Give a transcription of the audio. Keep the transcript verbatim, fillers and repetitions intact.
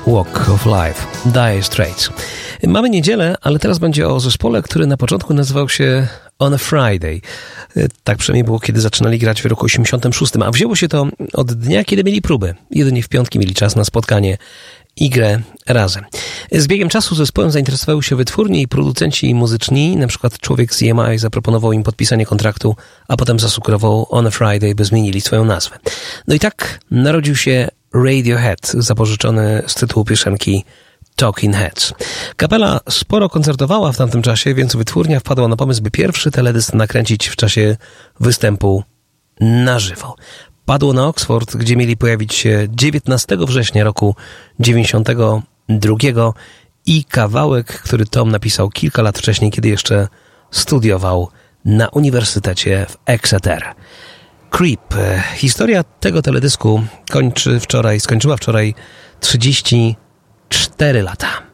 Walk of Life, Dire Straits. Mamy niedzielę, ale teraz będzie o zespole, który na początku nazywał się On a Friday. Tak przynajmniej było, kiedy zaczynali grać w roku osiemdziesiątym szóstym, a wzięło się to od dnia, kiedy mieli próby. Jedynie w piątki mieli czas na spotkanie i grę razem. Z biegiem czasu zespołem zainteresowały się wytwórnie i producenci muzyczni. Na przykład człowiek z E M I zaproponował im podpisanie kontraktu, a potem zasugerował On a Friday, by zmienili swoją nazwę. No i tak narodził się Radiohead, zapożyczony z tytułu piosenki Talking Heads. Kapela sporo koncertowała w tamtym czasie, więc wytwórnia wpadła na pomysł, by pierwszy teledysk nakręcić w czasie występu na żywo. Padło na Oxford, gdzie mieli pojawić się dziewiętnastego września roku dziewięćdziesiątego drugiego i kawałek, który Tom napisał kilka lat wcześniej, kiedy jeszcze studiował na Uniwersytecie w Exeter. Creep. Historia tego teledysku kończy wczoraj, skończyła wczoraj trzydzieści cztery lata.